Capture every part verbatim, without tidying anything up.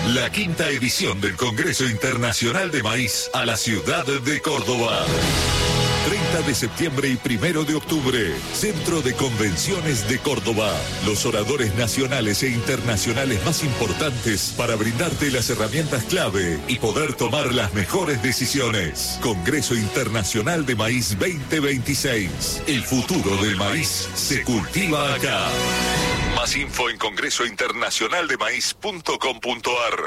La quinta edición del Congreso Internacional de Maíz a la ciudad de Córdoba. treinta de septiembre y primero de octubre, Centro de Convenciones de Córdoba. Los oradores nacionales e internacionales más importantes para brindarte las herramientas clave y poder tomar las mejores decisiones. Congreso Internacional de Maíz veinte veintiséis. El futuro del maíz se cultiva acá. Más info en congreso internacional de maíz punto com punto ar.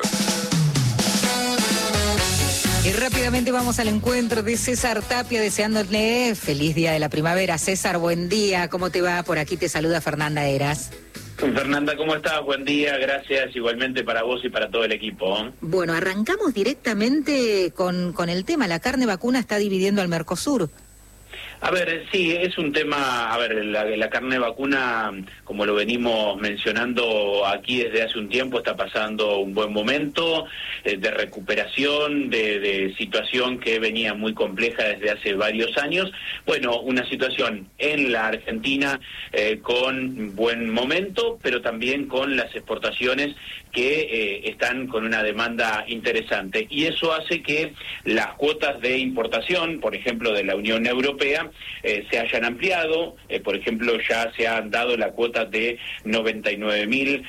Y rápidamente vamos al encuentro de César Tapia, deseándole feliz día de la primavera. César, buen día, ¿cómo te va? Por aquí te saluda Fernanda Eras. Fernanda, ¿cómo estás? Buen día, gracias, igualmente para vos y para todo el equipo. Bueno, arrancamos directamente con, con el tema. La carne vacuna está dividiendo al Mercosur. A ver, sí, es un tema, a ver, la, la carne vacuna, como lo venimos mencionando aquí desde hace un tiempo, está pasando un buen momento eh, de recuperación, de, de situación que venía muy compleja desde hace varios años. Bueno, una situación en la Argentina eh, con buen momento, pero también con las exportaciones que eh, están con una demanda interesante. Y eso hace que las cuotas de importación, por ejemplo, de la Unión Europea, Eh, se hayan ampliado. Eh, por ejemplo, ya se han dado la cuota de noventa y nueve mil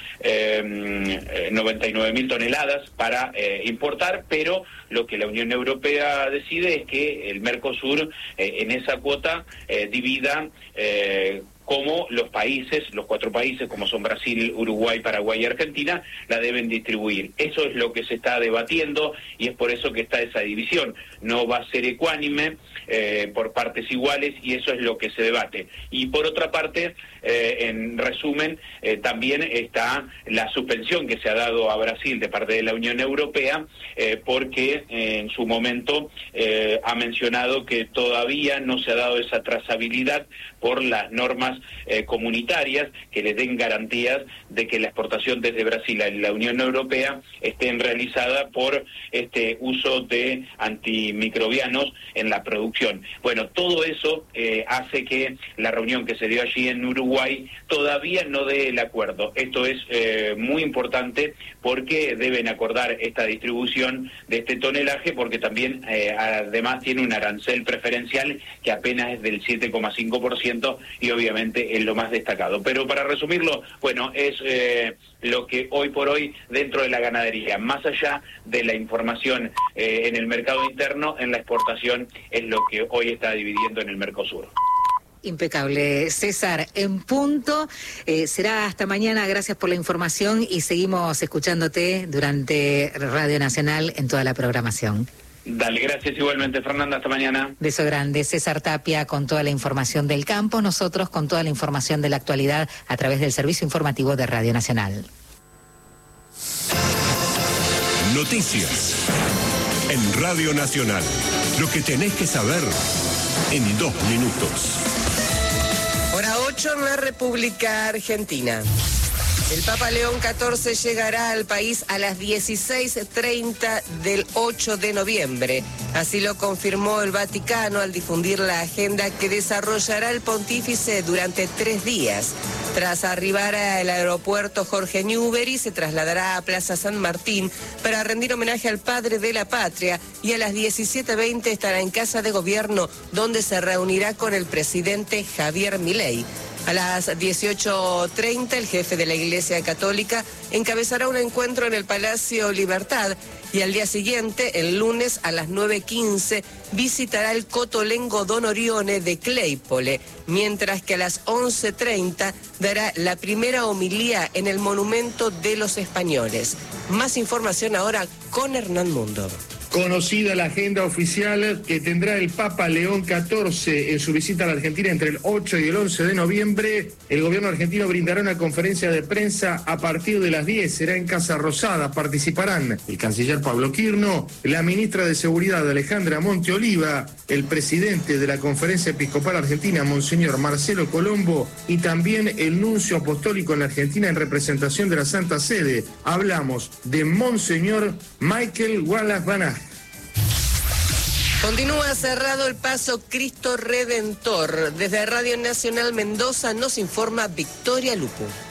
toneladas para eh, importar, pero lo que la Unión Europea decide es que el Mercosur eh, en esa cuota eh, divida eh, como los países, los cuatro países, como son Brasil, Uruguay, Paraguay y Argentina, la deben distribuir. Eso es lo que se está debatiendo y es por eso que está esa división. No va a ser ecuánime eh, por partes iguales y eso es lo que se debate. Y por otra parte, eh, en resumen, eh, también está la suspensión que se ha dado a Brasil de parte de la Unión Europea eh, porque eh, en su momento eh, ha mencionado que todavía no se ha dado esa trazabilidad por las normas eh, comunitarias que les den garantías de que la exportación desde Brasil a la Unión Europea esté realizada por este uso de antimicrobianos en la producción. Bueno, todo eso eh, hace que la reunión que se dio allí en Uruguay todavía no dé el acuerdo. Esto es eh, muy importante porque deben acordar esta distribución de este tonelaje porque también eh, además tiene un arancel preferencial que apenas es del siete coma cinco por ciento y obviamente es lo más destacado. Pero para resumirlo, bueno, es eh, lo que hoy por hoy dentro de la ganadería, más allá de la información eh, en el mercado interno, en la exportación es lo que hoy está dividiendo en el Mercosur. Impecable. César, en punto, eh, será hasta mañana, gracias por la información y seguimos escuchándote durante Radio Nacional en toda la programación. Dale, gracias igualmente, Fernanda, hasta mañana. Beso grande. César Tapia con toda la información del campo, nosotros con toda la información de la actualidad a través del servicio informativo de Radio Nacional. Noticias en Radio Nacional. Lo que tenés que saber en dos minutos. Hora ocho en la República Argentina. El Papa León catorce llegará al país a las dieciséis treinta del ocho de noviembre. Así lo confirmó el Vaticano al difundir la agenda que desarrollará el pontífice durante tres días. Tras arribar al aeropuerto Jorge Newbery, se trasladará a Plaza San Martín para rendir homenaje al padre de la patria y a las diecisiete veinte estará en Casa de Gobierno, donde se reunirá con el presidente Javier Milei. A las dieciocho treinta, el jefe de la Iglesia Católica encabezará un encuentro en el Palacio Libertad y al día siguiente, el lunes a las nueve quince, visitará el Cotolengo Don Orione de Claypole, mientras que a las once treinta dará la primera homilía en el Monumento de los Españoles. Más información ahora con Hernán Mundo. Conocida la agenda oficial que tendrá el Papa León catorce en su visita a la Argentina entre el ocho y el once de noviembre. El gobierno argentino brindará una conferencia de prensa a partir de las diez. Será en Casa Rosada. Participarán el canciller Pablo Quirno, la ministra de Seguridad Alejandra Monteoliva, el presidente de la Conferencia Episcopal Argentina, Monseñor Marcelo Colombo, y también el nuncio apostólico en la Argentina en representación de la Santa Sede. Hablamos de Monseñor Michael Wallace Banach. Continúa cerrado el paso Cristo Redentor. Desde Radio Nacional Mendoza nos informa Victoria Lupo.